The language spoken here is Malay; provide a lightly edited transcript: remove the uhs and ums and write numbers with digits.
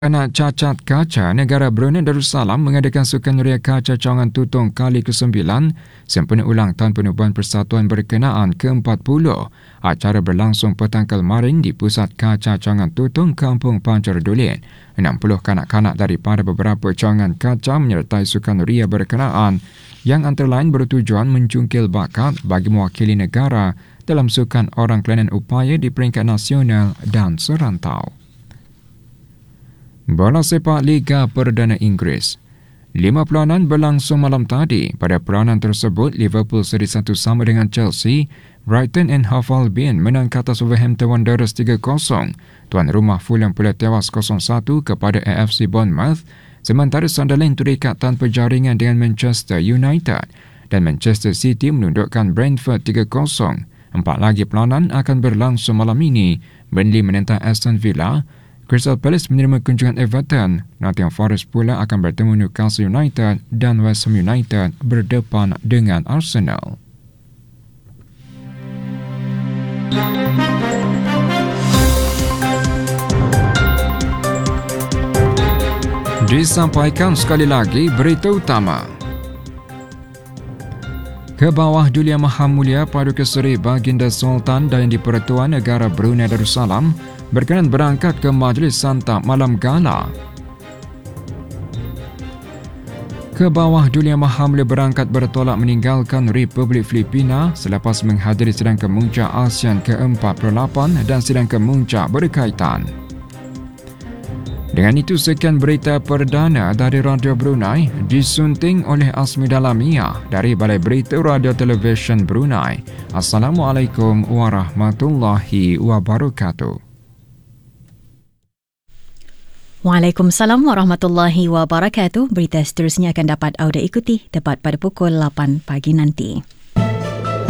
Anak cacat kaca negara Brunei Darussalam mengadakan Sukan Ria Kaca Cawangan Tutong kali ke-9 sempena ulang Tahun Penubuhan Persatuan Berkenaan ke-40. Acara berlangsung petang kemarin di Pusat Kaca Cawangan Tutong, Kampung Pancar Dulin. 60 kanak-kanak daripada beberapa cawangan kaca menyertai Sukan Ria berkenaan yang antara lain bertujuan mencungkil bakat bagi mewakili negara dalam Sukan Orang Kelainan Upaya di peringkat nasional dan serantau. Bola sepak Liga Perdana Inggeris. 5 perlawanan berlangsung malam tadi. Pada perlawanan tersebut, Liverpool seri 1 sama dengan Chelsea. Brighton and Hove Albion menang ke atas Wolverhampton Wanderers 3-0. Tuan rumah Fulham pula tewas 0-1 kepada AFC Bournemouth. Sementara Sunderland terikat tanpa jaringan dengan Manchester United. Dan Manchester City menundukkan Brentford 3-0. 4 lagi perlawanan akan berlangsung malam ini. Burnley menentang Aston Villa. Crystal Palace menerima kunjungan Everton. Nottingham Forest pula akan bertemu Newcastle United dan West Ham United berdepan dengan Arsenal. Disampaikan sekali lagi berita utama. Kebawah Duli Maha Mulia Paduka Seri Baginda Sultan dan di-Pertuan Negara Brunei Darussalam berkenan berangkat ke Majlis Santap Malam Gala. Kebawah Duli Maha Mulia berangkat bertolak meninggalkan Republik Filipina selepas menghadiri sidang kemuncak ASEAN ke-48 dan sidang kemuncak berkaitan. Dengan itu, sekian berita perdana dari Radio Brunei disunting oleh Asmi Dalamiah dari Balai Berita Radio Televisyen Brunei. Assalamualaikum warahmatullahi wabarakatuh. Waalaikumsalam warahmatullahi wabarakatuh. Berita seterusnya akan dapat anda ikuti tepat pada pukul 8 pagi nanti.